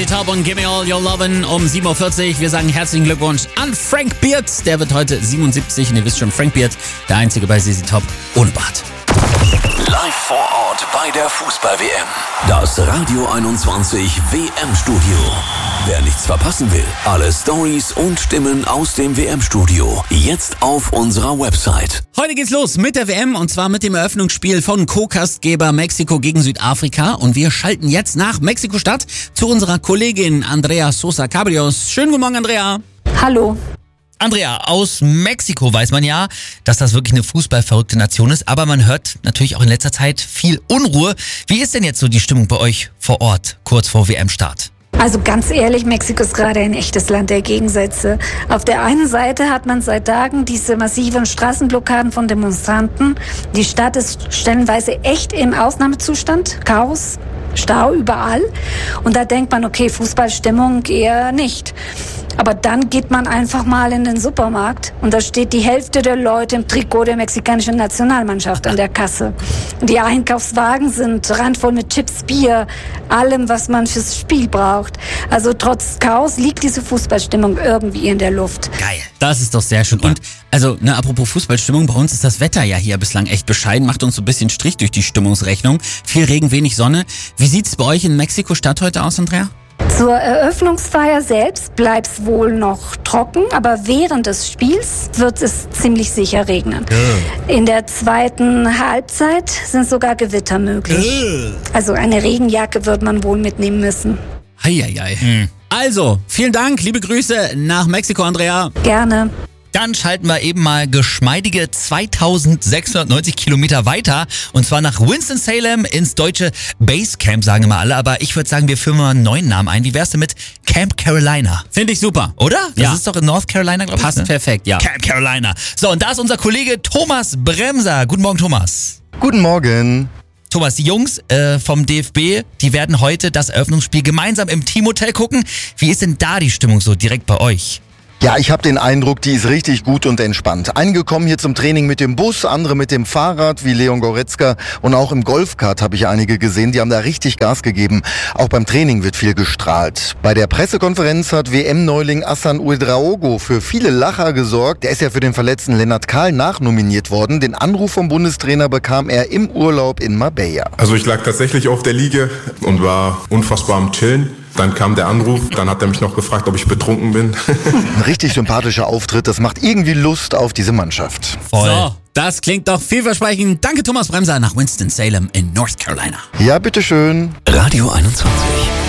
ZZ Top und Gimme All Your Lovin' um 7.40 Uhr. Wir sagen herzlichen Glückwunsch an Frank Beard. Der wird heute 77 und ihr wisst schon, Frank Beard, der Einzige bei ZZ Top ohne Bart. Live vor Ort bei der Fußball-WM. Das Radio 21 WM-Studio. Wer nichts verpassen will, alle Stories und Stimmen aus dem WM-Studio jetzt auf unserer Website. Heute geht's los mit der WM und zwar mit dem Eröffnungsspiel von Co-Gastgeber Mexiko gegen Südafrika. Und wir schalten jetzt nach Mexiko-Stadt zu unserer Kollegin Andrea Sosa Cabrios. Schönen guten Morgen, Andrea. Hallo. Andrea, aus Mexiko weiß man ja, dass das wirklich eine fußballverrückte Nation ist, aber man hört natürlich auch in letzter Zeit viel Unruhe. Wie ist denn jetzt so die Stimmung bei euch vor Ort, kurz vor WM-Start? Also ganz ehrlich, Mexiko ist gerade ein echtes Land der Gegensätze. Auf der einen Seite hat man seit Tagen diese massiven Straßenblockaden von Demonstranten. Die Stadt ist stellenweise echt im Ausnahmezustand, Chaos, Stau überall. Und da denkt man, okay, Fußballstimmung eher nicht. Aber dann geht man einfach mal in den Supermarkt und da steht die Hälfte der Leute im Trikot der mexikanischen Nationalmannschaft an der Kasse. Die Einkaufswagen sind randvoll mit Chips, Bier, allem, was man fürs Spiel braucht. Also trotz Chaos liegt diese Fußballstimmung irgendwie in der Luft. Geil. Das ist doch sehr schön. Und apropos Fußballstimmung, bei uns ist das Wetter ja hier bislang echt bescheiden, macht uns so ein bisschen Strich durch die Stimmungsrechnung. Viel Regen, wenig Sonne. Wie sieht's bei euch in Mexiko-Stadt heute aus, Andrea? Zur Eröffnungsfeier selbst bleibt es wohl noch trocken, aber während des Spiels wird es ziemlich sicher regnen. In der zweiten Halbzeit sind sogar Gewitter möglich. Also eine Regenjacke wird man wohl mitnehmen müssen. Heieiei. Also, vielen Dank, liebe Grüße nach Mexiko, Andrea. Gerne. Dann schalten wir eben mal geschmeidige 2690 Kilometer weiter und zwar nach Winston-Salem ins deutsche Basecamp, sagen immer alle, aber ich würde sagen, wir führen mal einen neuen Namen ein. Wie wär's denn mit Camp Carolina? Finde ich super. Oder? Das Ja. ist doch in North Carolina, glaube ich. Passt perfekt, ja. Camp Carolina. So, und da ist unser Kollege Thomas Bremser. Guten Morgen, Thomas. Guten Morgen. Thomas, die Jungs vom DFB, die werden heute das Eröffnungsspiel gemeinsam im Teamhotel gucken. Wie ist denn da die Stimmung so direkt bei euch? Ja, ich habe den Eindruck, die ist richtig gut und entspannt. Einige kommen hier zum Training mit dem Bus, andere mit dem Fahrrad, wie Leon Goretzka. Und auch im Golfkart habe ich einige gesehen, die haben da richtig Gas gegeben. Auch beim Training wird viel gestrahlt. Bei der Pressekonferenz hat WM-Neuling Hassan Ouedraogo für viele Lacher gesorgt. Der ist ja für den verletzten Lennart Kahl nachnominiert worden. Den Anruf vom Bundestrainer bekam er im Urlaub in Marbella. Also ich lag tatsächlich auf der Liege und war unfassbar am Chillen. Dann kam der Anruf, dann hat er mich noch gefragt, ob ich betrunken bin. Ein richtig sympathischer Auftritt, das macht irgendwie Lust auf diese Mannschaft. Voll. So, das klingt doch vielversprechend. Danke, Thomas Bremser nach Winston-Salem in North Carolina. Ja, bitteschön. Radio 21.